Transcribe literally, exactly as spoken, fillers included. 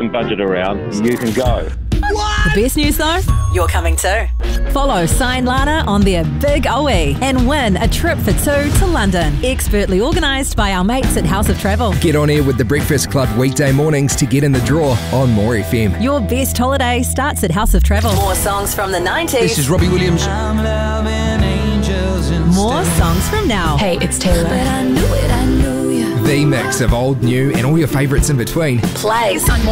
some budget around, you can go. The best news though? You're coming too. Follow Sai and Lana on their Big O E and win a trip for two to London. Expertly organised by our mates at House of Travel. Get on air with the Breakfast Club weekday mornings to get in the draw on More F M. Your best holiday starts at House of Travel. More songs from the nineties. This is Robbie Williams. More songs from now. Hey, it's Taylor. But I knew it, I knew you. The mix of old, new, and all your favourites in between. Plays